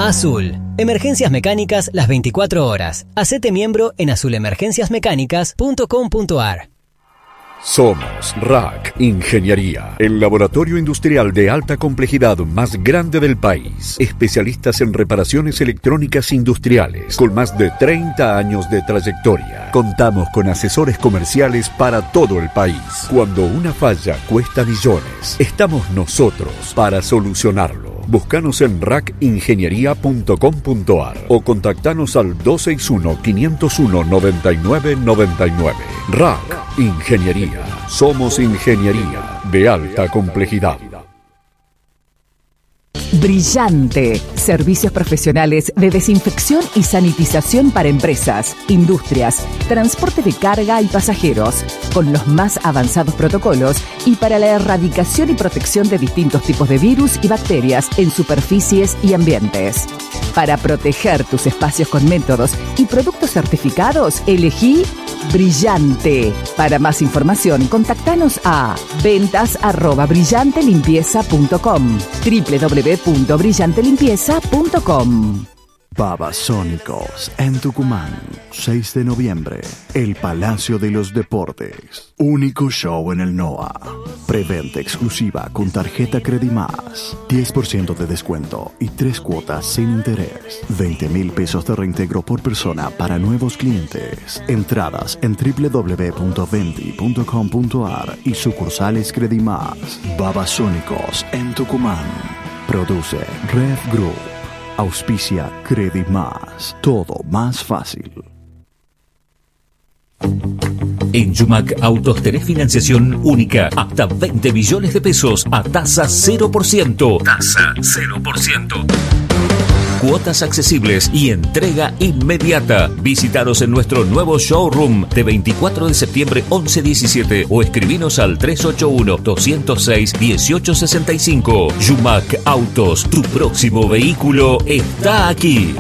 Azul. Emergencias mecánicas las 24 horas. Hacete miembro en azulemergenciasmecánicas.com.ar. Somos RAC Ingeniería, el laboratorio industrial de alta complejidad más grande del país. Especialistas en reparaciones electrónicas industriales, con más de 30 años de trayectoria. Contamos con asesores comerciales para todo el país. Cuando una falla cuesta millones, estamos nosotros para solucionarlo. Búscanos en racingeniería.com.ar o contactanos al 261-501-9999. RAC Ingeniería. Somos ingeniería de alta complejidad. Brillante. Servicios profesionales de desinfección y sanitización para empresas, industrias, transporte de carga y pasajeros, con los más avanzados protocolos y para la erradicación y protección de distintos tipos de virus y bacterias en superficies y ambientes. Para proteger tus espacios con métodos y productos certificados, elegí Brillante. Para más información, contactanos a ventas@brillantelimpieza.com, www.brillantelimpieza.com. Babasónicos en Tucumán, 6 de noviembre, el Palacio de los Deportes. Único show en el NOA. Preventa exclusiva con tarjeta Credimás. 10% de descuento y 3 cuotas sin interés. 20.000 pesos de reintegro por persona para nuevos clientes. Entradas en www.venti.com.ar y sucursales Credimás. Babasónicos en Tucumán. Produce Red Group. Auspicia Credimás. Todo más fácil. En Yumac Autos tenés financiación única hasta 20 millones de pesos a tasa 0%. Tasa 0%. Cuotas accesibles y entrega inmediata. Visítanos en nuestro nuevo showroom de 24 de septiembre 11-17 o escribinos al 381-206-1865. Yumac Autos, tu próximo vehículo está aquí.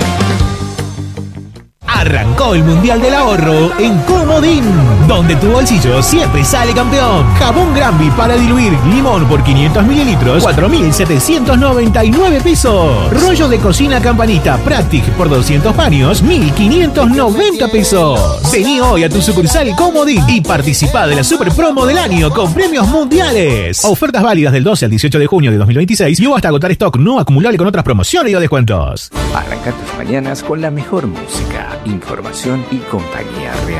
Arrancó el Mundial del Ahorro en Comodín, donde tu bolsillo siempre sale campeón. Jabón Granby para diluir limón por 500 mililitros, 4.799 pesos. Rollo de cocina Campanita Practic por 200 paños, 1.590 pesos. Vení hoy a tu sucursal Comodín y participá de la super promo del año con premios mundiales. Ofertas válidas del 12 al 18 de junio de 2026 y hasta agotar stock no acumulable con otras promociones y o descuentos. Arranca tus mañanas con la mejor música, información y compañía real.